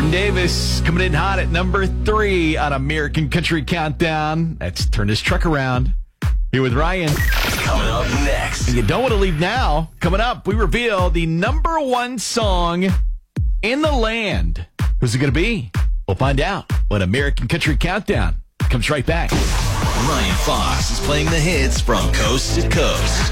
Jordan Davis coming in hot at number 3 on American Country Countdown. Let's turn this truck around. Here with Ryan. Coming up next. And you don't want to leave now. Coming up, we reveal the number 1 song in the land. Who's it going to be? We'll find out when American Country Countdown comes right back. Ryan Fox is playing the hits from coast to coast.